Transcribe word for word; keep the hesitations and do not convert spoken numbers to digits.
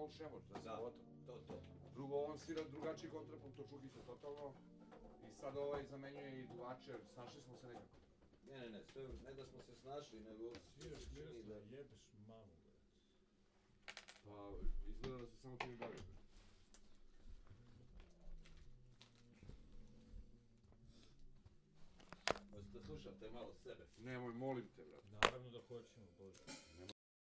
Paul Šemor, to je Da, Savoto. to, to. Drugo, on svira drugačiji kontrapunkt od Čukića totalno. I sad ovaj zamenjuje i duvače, snašli smo se nekako. Ne, ne, ne, sve, ne da smo se snašli, nego... Sviraš Miroslav, jebeš mamu, brate. Pa, izgleda da se samo tim bavio. Možete da slušate malo sebe. Nemoj, molim te, brate. Naravno da hoćemo, Bože. Ne